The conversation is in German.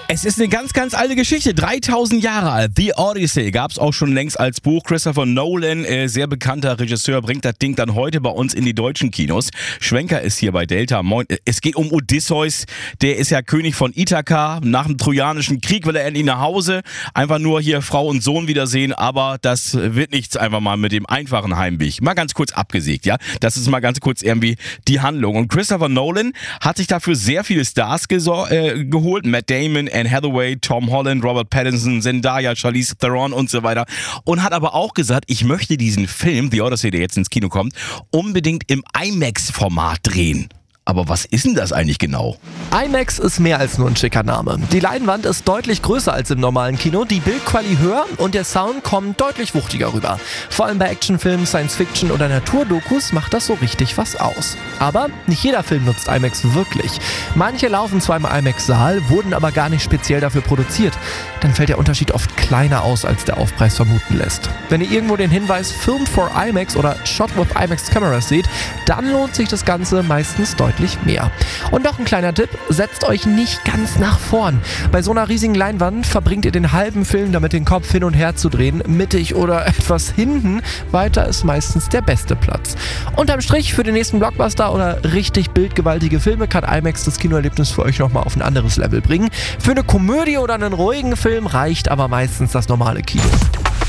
Es ist eine ganz, ganz alte Geschichte, 3000 Jahre alt. The Odyssey gab es auch schon längst als Buch. Christopher Nolan, sehr bekannter Regisseur, bringt das Ding dann heute bei uns in die deutschen Kinos. Schwenker ist hier bei Delta. Moin. Es geht um Odysseus, der ist ja König von Ithaka. Nach dem Trojanischen Krieg will er endlich nach Hause. Einfach nur hier Frau und Sohn wiedersehen, aber das wird nichts einfach mal mit dem einfachen Heimweg. Mal ganz kurz abgesägt, ja. Das ist mal ganz kurz irgendwie die Handlung. Und Christopher Nolan hat sich dafür sehr viele Stars geholt. Matt Damon, Anne Hathaway, Tom Holland, Robert Pattinson, Zendaya, Charlize Theron und so weiter. Und hat aber auch gesagt, ich möchte diesen Film, The Odyssey, der jetzt ins Kino kommt, unbedingt im IMAX-Format drehen. Aber was ist denn das eigentlich genau? IMAX ist mehr als nur ein schicker Name. Die Leinwand ist deutlich größer als im normalen Kino, die Bildqualität höher und der Sound kommt deutlich wuchtiger rüber. Vor allem bei Actionfilmen, Science-Fiction oder Naturdokus macht das so richtig was aus. Aber nicht jeder Film nutzt IMAX wirklich. Manche laufen zwar im IMAX-Saal, wurden aber gar nicht speziell dafür produziert. Dann fällt der Unterschied oft kleiner aus, als der Aufpreis vermuten lässt. Wenn ihr irgendwo den Hinweis Filmed for IMAX oder Shot with IMAX Cameras seht, dann lohnt sich das Ganze meistens deutlich mehr. Und noch ein kleiner Tipp, setzt euch nicht ganz nach vorn. Bei so einer riesigen Leinwand verbringt ihr den halben Film damit, den Kopf hin und her zu drehen, mittig oder etwas hinten. Weiter ist meistens der beste Platz. Unterm Strich für den nächsten Blockbuster oder richtig bildgewaltige Filme kann IMAX das Kinoerlebnis für euch nochmal auf ein anderes Level bringen. Für eine Komödie oder einen ruhigen Film reicht aber meistens das normale Kino.